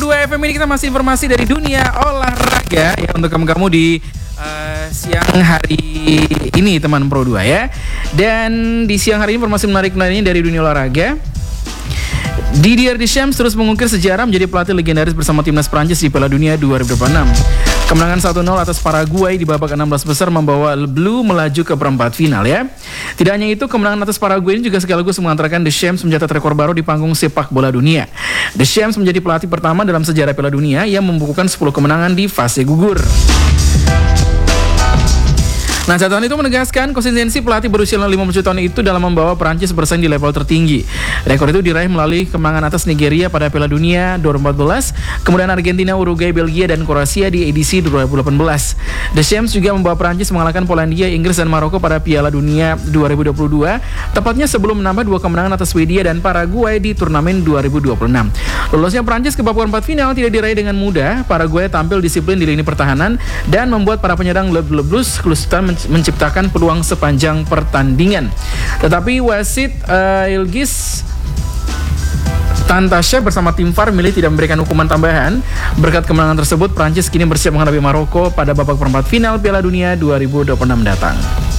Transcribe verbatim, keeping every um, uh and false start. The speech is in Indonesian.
dua F M ini kita masih informasi dari dunia olahraga ya untuk kamu-kamu di uh, siang hari ini teman Pro dua ya. Dan di siang hari ini informasi menarik lainnya dari dunia olahraga. Didier Deschamps terus mengukir sejarah menjadi pelatih legendaris bersama timnas Prancis di Piala Dunia dua ribu dua puluh enam. Kemenangan satu nol atas Paraguay di babak enam belas besar membawa Blue melaju ke perempat final ya. Tidak hanya itu, kemenangan atas Paraguay ini juga sekaligus mengantarkan Deschamps mencatat rekor baru di panggung sepak bola dunia. Deschamps menjadi pelatih pertama dalam sejarah Piala Dunia yang membukukan sepuluh kemenangan di fase gugur. Nah, catatan itu menegaskan konsistensi pelatih berusia lima puluh tujuh tahun itu dalam membawa Prancis bersaing di level tertinggi. Rekor itu diraih melalui kemenangan atas Nigeria pada Piala Dunia dua ribu empat belas, kemudian Argentina, Uruguay, Belgia, dan Kroasia di edisi dua ribu delapan belas. Deschamps juga membawa Prancis mengalahkan Polandia, Inggris, dan Maroko pada Piala Dunia dua ribu dua puluh dua, tepatnya sebelum menambah dua kemenangan atas Swedia dan Paraguay di turnamen dua ribu dua puluh enam. Lolosnya Prancis ke babak perempat final tidak diraih dengan mudah. Paraguay tampil disiplin di lini pertahanan dan membuat para penyerang Le Blues kesulitan menciptakan peluang sepanjang pertandingan. Tetapi wasit uh, Ilgis Tantasha bersama tim V A R milih tidak memberikan hukuman tambahan. Berkat kemenangan tersebut, Prancis kini bersiap menghadapi Maroko pada babak perempat final Piala Dunia dua ribu dua puluh enam datang.